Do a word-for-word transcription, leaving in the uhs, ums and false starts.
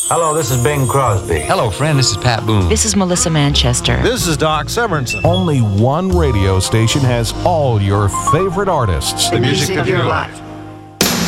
Hello, this is Bing Crosby. Hello, friend. This is Pat Boone. This is Melissa Manchester. This is Doc Severinsen. Only one radio station has all your favorite artists. The music of your life.